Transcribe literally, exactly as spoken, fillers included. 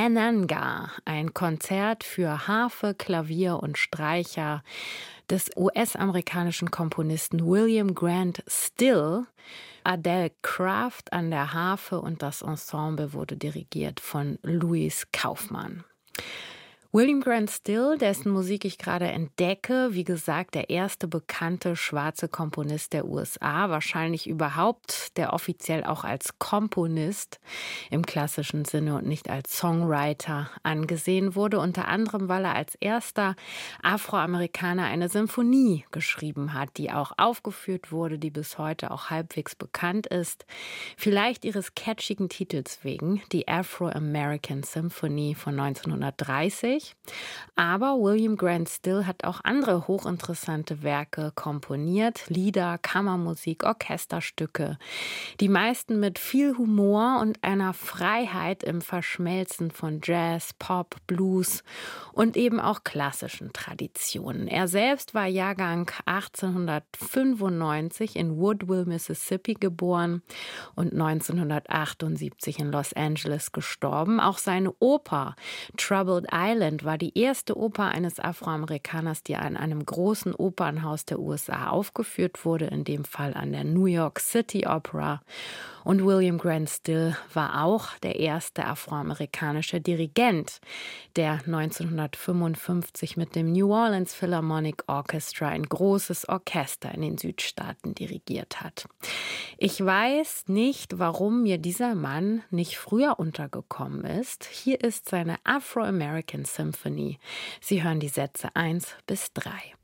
Ananga, ein Konzert für Harfe, Klavier und Streicher des U S-amerikanischen Komponisten William Grant Still. Adele Craft an der Harfe und das Ensemble wurde dirigiert von Louis Kaufmann. William Grant Still, dessen Musik ich gerade entdecke, wie gesagt, der erste bekannte schwarze Komponist der U S A, wahrscheinlich überhaupt, der offiziell auch als Komponist im klassischen Sinne und nicht als Songwriter angesehen wurde, unter anderem, weil er als erster Afroamerikaner eine Symphonie geschrieben hat, die auch aufgeführt wurde, die bis heute auch halbwegs bekannt ist, vielleicht ihres catchigen Titels wegen, die Afro-American Symphony von neunzehnhundertdreißig. Aber William Grant Still hat auch andere hochinteressante Werke komponiert, Lieder, Kammermusik, Orchesterstücke, die meisten mit viel Humor und einer Freiheit im Verschmelzen von Jazz, Pop, Blues und eben auch klassischen Traditionen. Er selbst war Jahrgang achtzehnhundertfünfundneunzig in Woodville, Mississippi geboren und neunzehnhundertachtundsiebzig in Los Angeles gestorben. Auch seine Oper Troubled Island war die erste Oper eines Afroamerikaners, die an einem großen Opernhaus der U S A aufgeführt wurde, in dem Fall an der New York City Opera. Und William Grant Still war auch der erste afroamerikanische Dirigent, der neunzehnhundertfünfundfünfzig mit dem New Orleans Philharmonic Orchestra ein großes Orchester in den Südstaaten dirigiert hat. Ich weiß nicht, warum mir dieser Mann nicht früher untergekommen ist. Hier ist seine Afro-American Symphony. Sie hören die Sätze eins bis drei.